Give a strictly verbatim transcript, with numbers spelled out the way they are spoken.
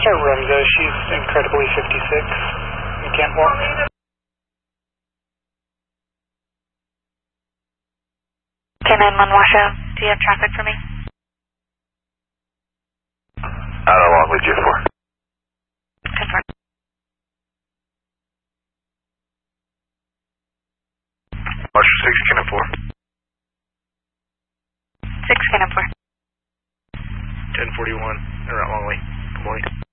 Where's our Remza? She's incredibly fifty-six. You can't walk. K nine one washout. Do you have traffic for me? Out of long with J four. Confirm. Marshall six, Cannon four. six, Cannon four. ten forty-one, around Longley. Good morning.